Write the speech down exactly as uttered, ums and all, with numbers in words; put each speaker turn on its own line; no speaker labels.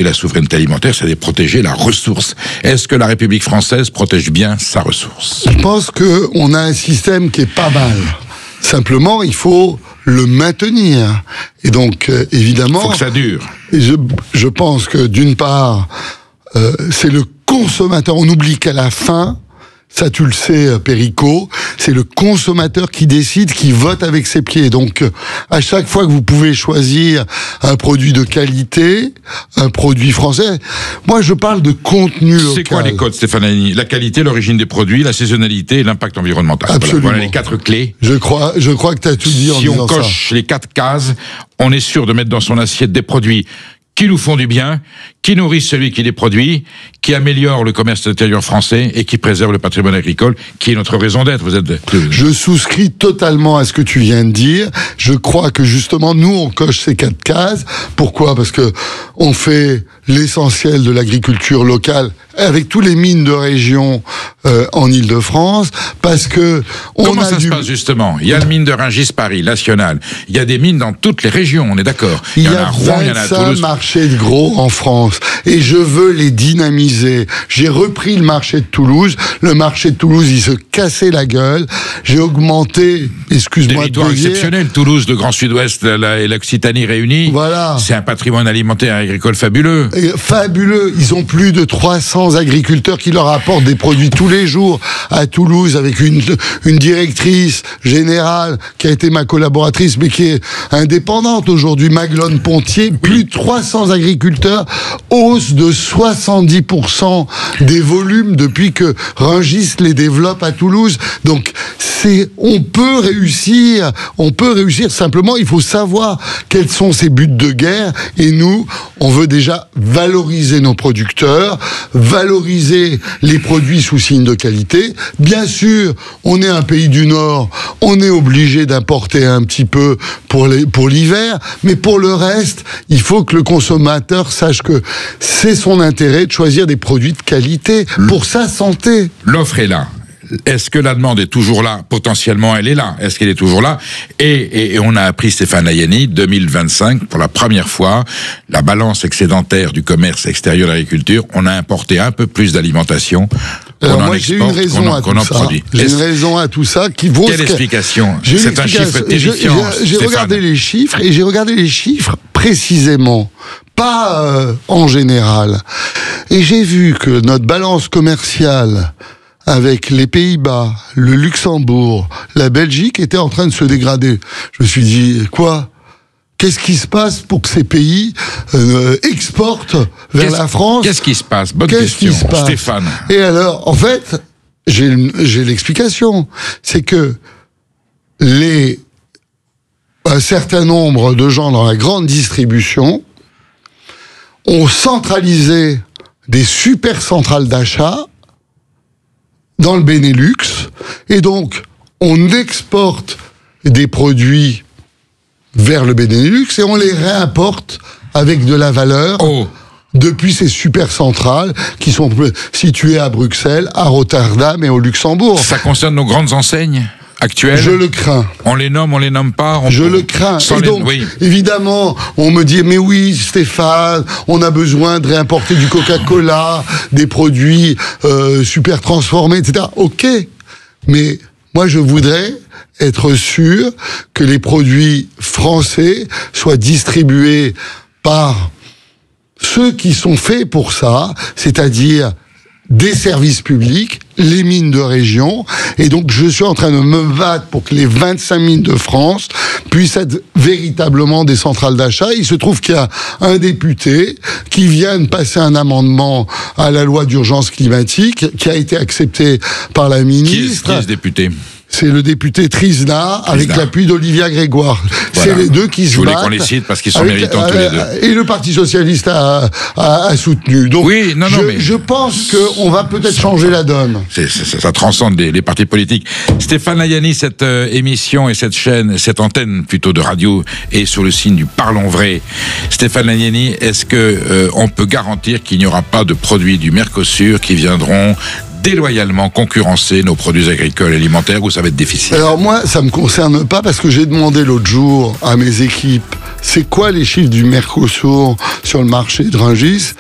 la souveraineté alimentaire, c'est de protéger la ressource. Est-ce que la République française protège bien sa ressource ?
Je pense qu'on a un système qui est pas mal. Simplement, il faut le maintenir. Et donc, euh, évidemment...
Il faut que ça dure.
Je, je pense que, d'une part, euh, c'est le consommateur. On oublie qu'à la fin... Ça, tu le sais, Perico, c'est le consommateur qui décide, qui vote avec ses pieds. Donc, à chaque fois que vous pouvez choisir un produit de qualité, un produit français, moi, je parle de contenu local.
C'est quoi les codes, Stéphane Hayani ? La qualité, l'origine des produits, la saisonnalité et l'impact environnemental.
Absolument.
Voilà, voilà les quatre clés.
Je crois, je crois que tu as tout dit en
si
disant ça.
Si on coche les quatre cases, on est sûr de mettre dans son assiette des produits qui nous font du bien, qui nourrissent celui qui les produit, qui améliorent le commerce intérieur français et qui préservent le patrimoine agricole, qui est notre raison d'être. Vous êtes...
Je souscris totalement à ce que tu viens de dire. Je crois que justement, nous, on coche ces quatre cases. Pourquoi ? Parce que on fait l'essentiel de l'agriculture locale avec tous les mines de région euh, en Île-de-France, parce que on
Comment
a
ça
du...
se passe justement ? Il y a le mine de Rungis-Paris, national. Il y a des mines dans toutes les régions, on est d'accord.
Il y,
il y en
a
a à Rouen, il y en a à Toulouse.
marchés de gros en France, et je veux les dynamiser. J'ai repris le marché de Toulouse. Le marché de Toulouse, il se cassait la gueule. J'ai augmenté, excuse-moi de
Territoire
le dire.
exceptionnel, Toulouse, le Grand Sud-Ouest la, et l'Occitanie réunis.
Voilà.
C'est un patrimoine alimentaire et agricole fabuleux.
Et fabuleux. Ils ont plus de trois cents agriculteurs qui leur apportent des produits tous les jours à Toulouse, avec une, une directrice générale qui a été ma collaboratrice, mais qui est indépendante aujourd'hui, Maglone Pontier. Plus de trois cents agriculteurs, hausse de soixante-dix pour cent des volumes depuis que Rungis les développe à Toulouse. Donc, c'est, on peut réussir, on peut réussir, simplement il faut savoir quels sont ses buts de guerre, et nous, on veut déjà valoriser nos producteurs, valoriser les produits sous signe de qualité. Bien sûr, on est un pays du Nord, on est obligé d'importer un petit peu pour les, pour l'hiver, mais pour le reste, il faut que le consommateur sache que c'est son intérêt de choisir des produits de qualité pour sa santé.
L'offre est là. Est-ce que la demande est toujours là ? Potentiellement, elle est là. Est-ce qu'elle est toujours là ? et, et, et on a appris, Stéphane Hayani, deux mille vingt-cinq, pour la première fois, la balance excédentaire du commerce extérieur de l'agriculture, on a importé un peu plus d'alimentation
Alors
qu'on en
moi, j'ai une
exporte,
raison
qu'on en,
à
qu'on
tout
en
ça.
produit.
J'ai
Est-ce...
une raison à tout ça qui vaut...
Quelle
ce que...
explication ?
J'ai
C'est un chiffre terrifiant,
J'ai, j'ai regardé les chiffres, et j'ai regardé les chiffres précisément, pas euh, en général. Et j'ai vu que notre balance commerciale avec les Pays-Bas, le Luxembourg, la Belgique était en train de se dégrader. Je me suis dit, quoi ? Qu'est-ce qui se passe pour que ces pays euh, exportent vers
qu'est-ce,
la France ?
Qu'est-ce qui se passe ? Bonne
Qu'est-ce
question,
qui se passe ?
Stéphane.
Et alors, en fait, j'ai, j'ai l'explication. C'est que les, un certain nombre de gens dans la grande distribution ont centralisé des super centrales d'achat dans le Benelux, et donc on exporte des produits vers le Benelux et on les réimporte avec de la valeur
oh.
depuis ces super centrales qui sont situées à Bruxelles, à Rotterdam et au Luxembourg.
Ça concerne nos grandes enseignes actuelles ?
Je le crains.
On les nomme, on les nomme pas on
Je
peut...
le crains.
Sans
Et
les...
donc,
oui.
évidemment, on me dit, mais oui, Stéphane, on a besoin de réimporter du Coca-Cola, des produits euh, super transformés, et cetera. Ok, mais moi, je voudrais être sûr que les produits français soient distribués par ceux qui sont faits pour ça, c'est-à-dire des services publics, les mines de région, et donc je suis en train de me battre pour que les vingt-cinq mines de France puissent être véritablement des centrales d'achat. Il se trouve qu'il y a un député qui vient de passer un amendement à la loi d'urgence climatique, qui a été accepté par la ministre.
Qui est, qui est ce député ?
C'est le député Trisna, avec
Trisna.
l'appui d'Olivia Grégoire.
Voilà.
C'est les deux qui se
Je voulais
battent.
qu'on les cite parce qu'ils sont
avec,
méritants
euh,
tous les deux.
Et le Parti Socialiste a, a, a soutenu. Donc,
oui, non, non,
je,
mais...
je pense qu'on va peut-être ça, changer la donne.
C'est, c'est, ça transcende les, les partis politiques. Stéphane Hayani, cette euh, émission et cette chaîne, cette antenne plutôt de radio est sous le signe du Parlons Vrai. Stéphane Hayani, est-ce que euh, on peut garantir qu'il n'y aura pas de produits du Mercosur qui viendront déloyalement concurrencer nos produits agricoles et alimentaires, ou ça va être difficile?
Alors moi, ça me concerne pas, parce que j'ai demandé l'autre jour à mes équipes, c'est quoi les chiffres du Mercosur sur le marché de Rungis?